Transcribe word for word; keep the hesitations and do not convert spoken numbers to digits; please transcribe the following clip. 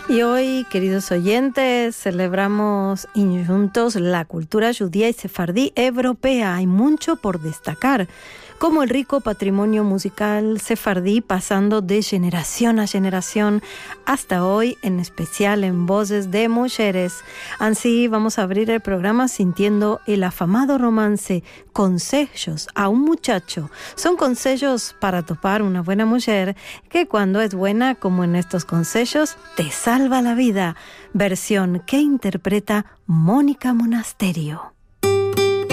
Y hoy, queridos oyentes, celebramos juntos la cultura judía y sefardí europea. Hay mucho por destacar, como el rico patrimonio musical sefardí pasando de generación a generación hasta hoy, en especial en voces de mujeres. Así vamos a abrir el programa sintiendo el afamado romance Consejos a un muchacho. Son consejos para topar una buena mujer que cuando es buena, como en estos consejos, te salva la vida. Versión que interpreta Mónica Monasterio.